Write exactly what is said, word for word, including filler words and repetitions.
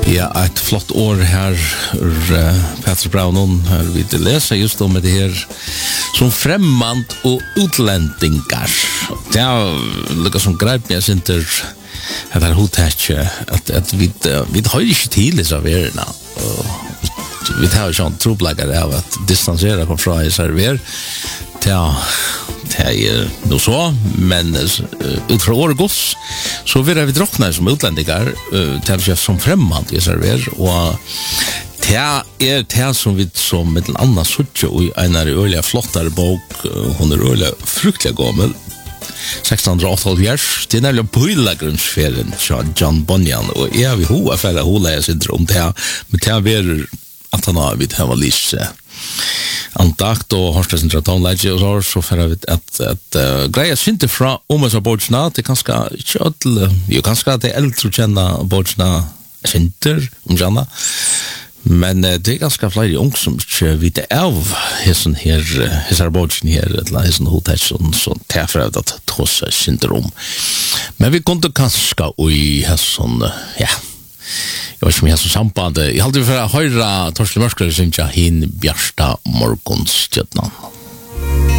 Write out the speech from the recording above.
Ja, ett flott år här uh, Patrick Brown här vi läser just om det här som främmand och utlänningar. Det är lika som grepp jag synter att det hotet att att vi vi har ju inte till så värna. Vi har ju sån trubbelagar av att distansera från från server. Ja, det är nog så, men uh, utifrån Årgås så vill vi drockna som utlänningar uh, till att som främmande i server och det är det som vi som med en annan suttje i en öliga flottare bok, uh, hon är öliga fruktliga gammal sextonhundraåttioåtta years det är nämligen Bøylagrunnsferien av John Bunyan och jag vill hoa för att hålla jag syndrom det men det är att han har vid här var lite antakt och Horsten Tratonlage och så så för att att att uh, grejer synte från om så bortsna det kanske chatle ju kanske det äldre känna bortsna synter om janna men uh, det är ganska fler ung som vet av hissen här hissar bortsna här eller hissen hotel så så därför att trossa syndrom men vi kunde kanske oj hissen ja jag vet inte om samband. Jag hade för att höra Torsten Mörskler synja hin bjärsta morgonstjärnan.